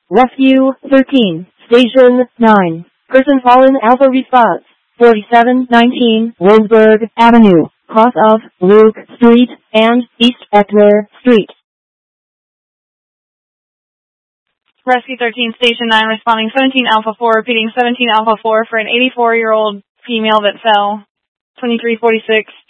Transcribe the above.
Rescue 13, Station 9. Person fallen. Alpha response. 4719 Williamsburg Avenue, cross of Luke Street and East Eckner Street. Rescue 13, Station 9, responding 17 Alpha 4, repeating 17 Alpha 4 for an 84-year-old female that fell. 2346.